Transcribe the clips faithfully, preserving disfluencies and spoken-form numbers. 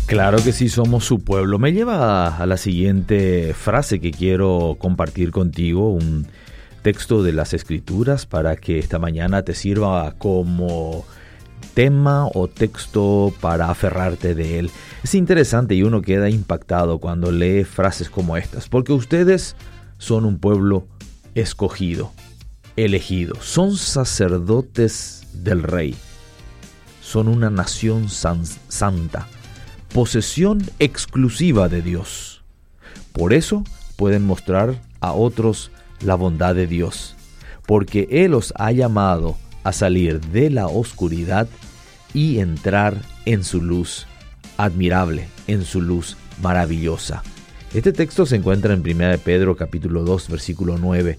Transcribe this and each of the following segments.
Claro que sí, somos su pueblo. Me lleva a la siguiente frase que quiero compartir contigo, un texto de las Escrituras para que esta mañana te sirva como tema o texto para aferrarte de él. Es interesante y uno queda impactado cuando lee frases como estas, porque ustedes son un pueblo escogido, elegido, son sacerdotes del Rey, son una nación san- santa, posesión exclusiva de Dios. Por eso pueden mostrar a otros la bondad de Dios, porque Él os ha llamado a salir de la oscuridad y entrar en su luz admirable, en su luz maravillosa. Este texto se encuentra en primera de Pedro capítulo dos versículo nueve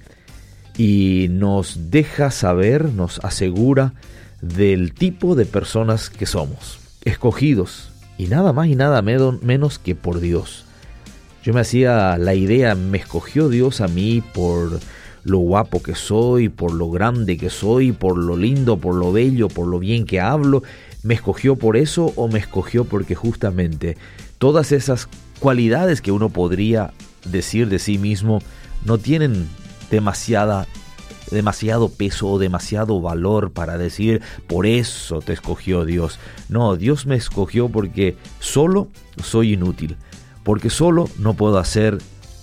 y nos deja saber, nos asegura del tipo de personas que somos, escogidos y nada más y nada menos que por Dios. Yo me hacía la idea, me escogió Dios a mí por lo guapo que soy, por lo grande que soy, por lo lindo, por lo bello, por lo bien que hablo. ¿Me escogió por eso o me escogió porque justamente todas esas cualidades que uno podría decir de sí mismo no tienen demasiada, demasiado peso o demasiado valor para decir por eso te escogió Dios? No, Dios me escogió porque solo soy inútil, porque solo no puedo hacer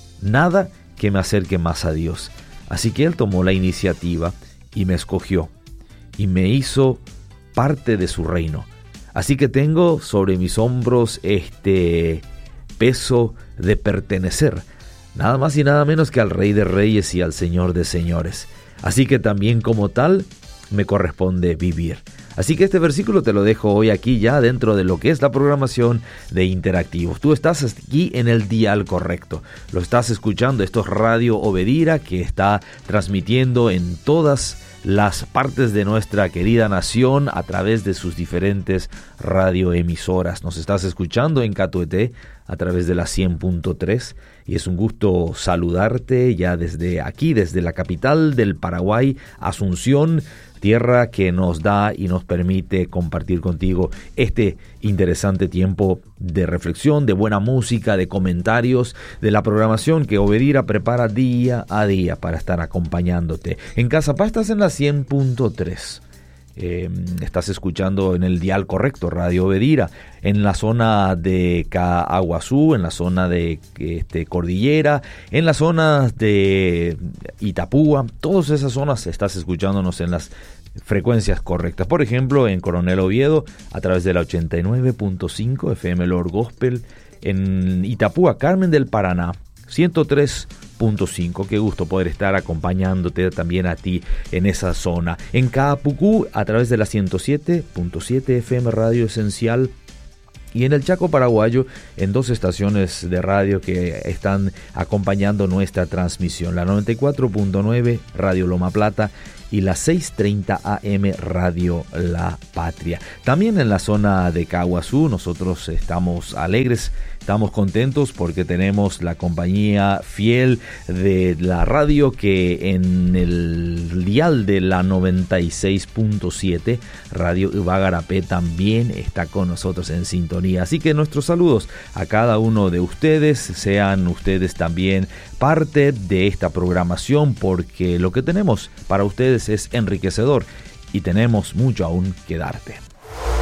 nada que me acerque más a Dios. Así que Él tomó la iniciativa y me escogió y me hizo parte de su reino. Así que tengo sobre mis hombros este peso de pertenecer, nada más y nada menos que al Rey de Reyes y al Señor de Señores. Así que también como tal me corresponde vivir. Así que este versículo te lo dejo hoy aquí ya dentro de lo que es la programación de Interactivos. Tú estás aquí en el dial correcto. Lo estás escuchando. Esto es Radio Obedira, que está transmitiendo en todas las partes de nuestra querida nación a través de sus diferentes radioemisoras. Nos estás escuchando en Catuete a través de la cien punto tres y es un gusto saludarte ya desde aquí, desde la capital del Paraguay, Asunción, tierra que nos da y nos permite compartir contigo este interesante tiempo de reflexión, de buena música, de comentarios, de la programación que Obedira prepara día a día para estar acompañándote. En Cazapá estás en la cien punto tres. Eh, estás escuchando en el dial correcto, Radio Obedira, en la zona de Caaguazú, en la zona de este, Cordillera, en la zona de Itapúa, todas esas zonas estás escuchándonos en las frecuencias correctas. Por ejemplo, en Coronel Oviedo, a través de la ochenta y nueve punto cinco F M Lord Gospel, en Itapúa, Carmen del Paraná, ciento tres punto cinco. Qué gusto poder estar acompañándote también a ti en esa zona. En Caapucú, a través de la ciento siete punto siete F M Radio Esencial. Y en el Chaco paraguayo, en dos estaciones de radio que están acompañando nuestra transmisión. La noventa y cuatro punto nueve Radio Loma Plata y la seiscientos treinta A M Radio La Patria. También en la zona de Caaguazú nosotros estamos alegres, estamos contentos porque tenemos la compañía fiel de la radio que en el dial de la noventa y seis punto siete Radio Ibagarapé también está con nosotros en sintonía. Así que nuestros saludos a cada uno de ustedes, sean ustedes también parte de esta programación porque lo que tenemos para ustedes es enriquecedor y tenemos mucho aún que darte.